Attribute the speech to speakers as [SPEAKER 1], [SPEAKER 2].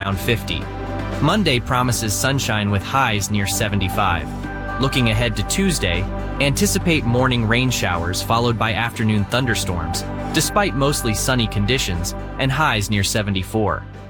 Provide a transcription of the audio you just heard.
[SPEAKER 1] around 50. Monday promises sunshine with highs near 75. Looking ahead to Tuesday, anticipate morning rain showers followed by afternoon thunderstorms, despite mostly sunny conditions, and highs near 74.